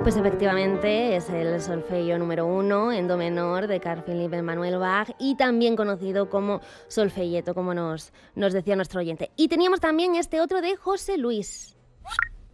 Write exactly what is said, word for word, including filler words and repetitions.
Pues efectivamente es el solfeo número uno en do menor de Carl Philipp Emanuel Bach y también conocido como solfeyeto, como nos, nos decía nuestro oyente. Y teníamos también este otro de José Luis.